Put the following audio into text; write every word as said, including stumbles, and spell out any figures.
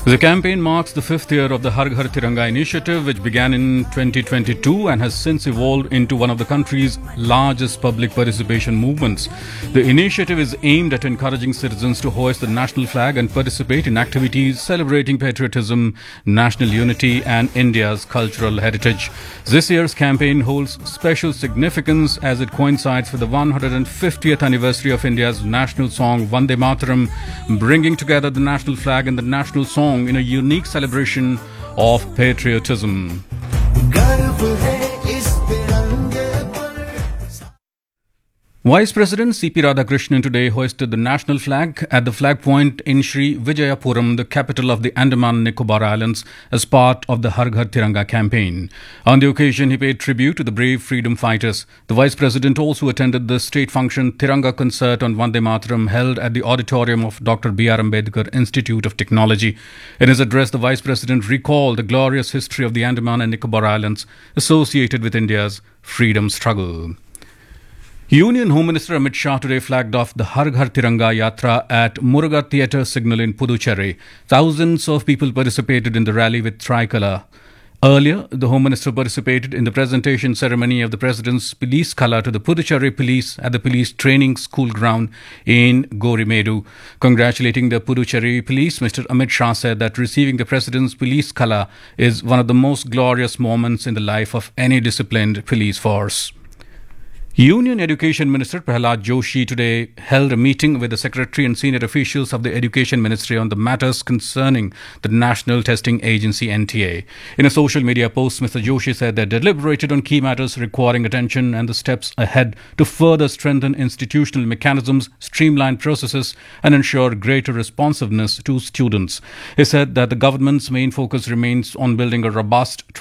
The campaign marks the fifth year of the Har Ghar Tiranga initiative, which began in twenty twenty-two and has since evolved into one of the country's largest public participation movements. The initiative is aimed at encouraging citizens to hoist the national flag and participate in activities celebrating patriotism, national unity, and India's cultural heritage. This year's campaign holds special significance as it coincides with the one hundred fiftieth anniversary of India's national song Vande Mataram, bringing together the national flag and the national song in a unique celebration of patriotism. Vice President C P Radhakrishnan today hoisted the national flag at the flag point in Sri Vijayapuram, the capital of the Andaman and Nicobar Islands, as part of the Har Ghar Tiranga campaign. On the occasion, he paid tribute to the brave freedom fighters. The Vice President also attended the state function Tiranga concert on Vande Mataram held at the auditorium of Doctor B R Ambedkar Institute of Technology. In his address, the Vice President recalled the glorious history of the Andaman and Nicobar Islands associated with India's freedom struggle. Union Home Minister Amit Shah today flagged off the Har Ghar Tiranga Yatra at Muruga Theatre Signal in Puducherry. Thousands of people participated in the rally with tricolour. Earlier, the Home Minister participated in the presentation ceremony of the President's police colour to the Puducherry Police at the Police Training School ground in Gorimedu. Congratulating the Puducherry Police, Mister Amit Shah said that receiving the President's police colour is one of the most glorious moments in the life of any disciplined police force. Union Education Minister Prahlad Joshi today held a meeting with the Secretary and senior officials of the Education Ministry on the matters concerning the National Testing Agency N T A. In a social media post, Mister Joshi said they deliberated on key matters requiring attention and the steps ahead to further strengthen institutional mechanisms, streamline processes, and ensure greater responsiveness to students. He said that the government's main focus remains on building a robust